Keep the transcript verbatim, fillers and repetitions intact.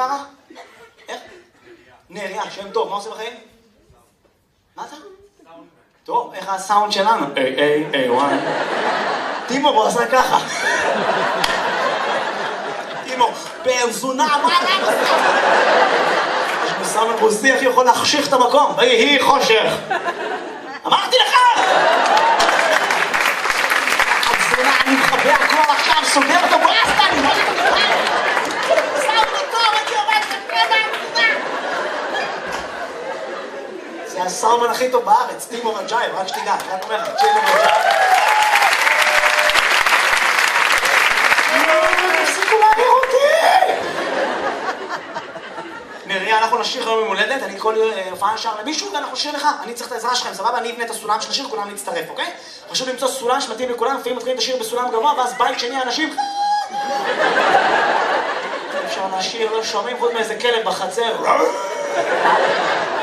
קרא? איך? נריה, שם טוב, מה עושה בחיים? מה אתה? טוב, איך הסאונד שלנו? איי, איי, איי, וואי. טימו, בוא עשה ככה. טימו, פרזונה, מה אתה עושה? יש מסאמן רוסי, איך יכול להחשיך את המקום? ויהי חושך. אמרתי לך! פרזונה, אני מחבא הכל עכשיו, סוגר אותו, בוא עשתה, אני לא יודע. סאונד אותו, אני עובד ככה. זה הסאומן הכי טוב בארץ, טימו רג'ייב, רק שתדע, רק אומר לך, טימו רג'ייב. תפסיקו להעביר אותי! נריה, אנחנו נשאיר היום יום הולדת, אני כל הופעה נשאר למישהו ואנחנו נשאיר לך, אני צריך את העזרה שלכם, סבבה? אני אבנה את הסולם של השיר, כולם נצטרף, אוקיי? חשוב למצוא סולם שמתאים לכולם, לפעמים מתחילים את השיר בסולם גבוה, ואז בית שני האנשים... אפשר להשאיר, לא שומעים חוץ מאיזה כלב בחצר.